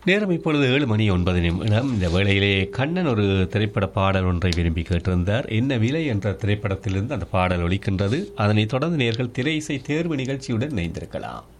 நேரம் இப்பொழுது 7:09 இந்த வேளையிலே கண்ணன் ஒரு திரைப்பட பாடல் ஒன்றை விரும்பி கேட்டிருந்தார். என்ன விலை என்ற திரைப்படத்திலிருந்து அந்த பாடல் ஒலிக்கின்றது. அதனைத் தொடர்ந்து நேர்கள் திரை இசை தேர்வு நிகழ்ச்சியுடன் இணைந்திருக்கலாம்.